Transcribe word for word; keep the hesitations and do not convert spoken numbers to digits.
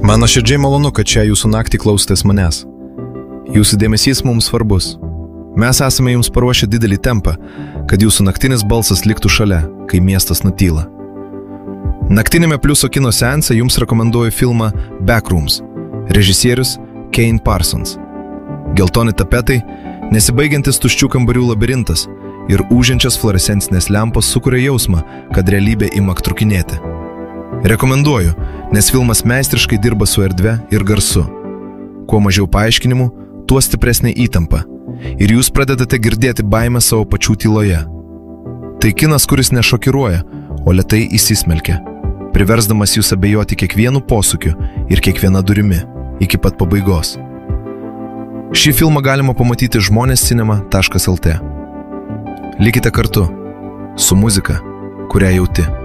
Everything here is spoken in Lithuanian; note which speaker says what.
Speaker 1: Man nuoširdžiai malonu, kad čia jūsų naktį klausotės manęs. Jūsų dėmesys mums svarbus. Mes esame jums paruošę didelį tempą, kad jūsų naktinis balsas liktų šalia, kai miestas nutyla. Naktinėme Pliuso kino seanse jums rekomenduoju filmą Backrooms, režisierius Kane Parsons. Geltoni tapetai, nesibaigiantis tuščių kambarių labirintas ir ūžiančias fluorescencinės lempos sukuria jausmą, kad realybė ima trukinėti. Rekomenduoju, nes filmas meistriškai dirba su erdve ir garsu. Kuo mažiau paaiškinimų, tuo stipresnė įtampa. Ir jūs pradedate girdėti baimę savo pačių tyloje. Tai kinas, kuris nešokiruoja, o lėtai įsismelkia, priversdamas jūs abejoti kiekvienu posūkiu ir kiekviena durimi, iki pat pabaigos. Šį filmą galima pamatyti žmonės cinema taškas lt. Likite kartu, su muzika, kurią jauti.